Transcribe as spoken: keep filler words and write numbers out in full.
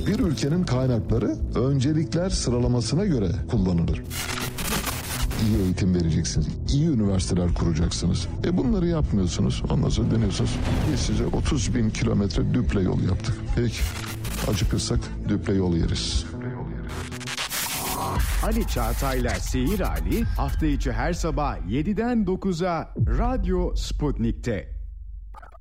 Bir ülkenin kaynakları öncelikler sıralamasına göre kullanılır. İyi eğitim vereceksiniz. İyi üniversiteler kuracaksınız. E bunları yapmıyorsunuz. Ondan sonra deniyorsunuz. Biz size otuz bin kilometre düple yol yaptık. Peki acıkırsak düple yol yeriz. Ali Çağatay'la Seyir Ali hafta içi her sabah yediden dokuza Radyo Sputnik'te.